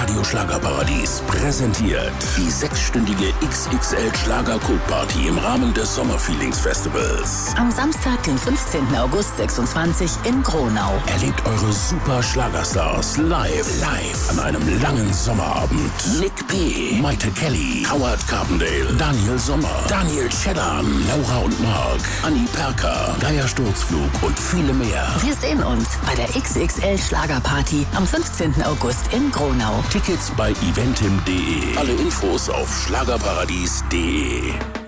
Radio Schlagerparadies präsentiert die 6-stündige XXL-Schlager-Cook-Party im Rahmen des Sommerfeelings-Festivals. Am Samstag, den 15. August 26 in Gronau. Erlebt eure super Schlagerstars live an einem langen Sommerabend. Nick P., Maite Kelly, Howard Carpendale, Daniel Sommer, Daniel Scheddan, Laura und Mark, Anni Perker, Geier Sturzflug und viele mehr. Wir sehen uns bei der XXL Schlagerparty am 15. August in Gronau. Tickets bei eventim.de. Alle Infos auf schlagerparadies.de.